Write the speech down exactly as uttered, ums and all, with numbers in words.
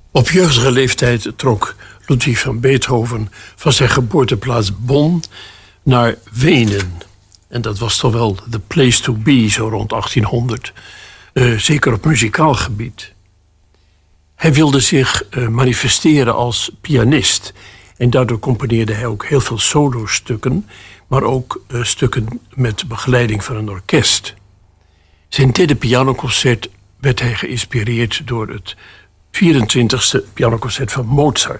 Op jeugdige leeftijd trok Ludwig van Beethoven van zijn geboorteplaats Bonn naar Wenen. En dat was toch wel the place to be, zo rond achttienhonderd. Uh, zeker op muzikaal gebied. Hij wilde zich uh, manifesteren als pianist. En daardoor componeerde hij ook heel veel solostukken, maar ook uh, stukken met begeleiding van een orkest. Zijn derde pianoconcert werd hij geïnspireerd door het vierentwintigste pianoconcert van Mozart.